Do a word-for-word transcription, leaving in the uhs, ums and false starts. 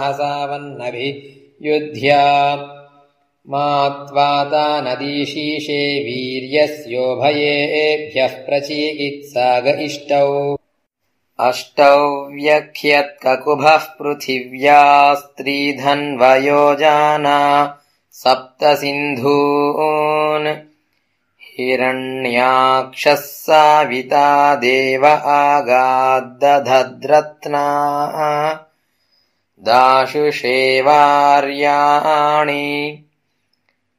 सावन्नभियुध्या मात्वाता नदीशीषे वीर्यस्योभयेभ्यः प्रचीकित्साग इष्टौ अष्टौ व्यख्यत्ककुभः पृथिव्यास्त्रिधन्वयोजाना सप्त सिन्धून् हिरण्याक्षः साविता देव आगाद्दधद्रत्ना दाशुषेवार्याणि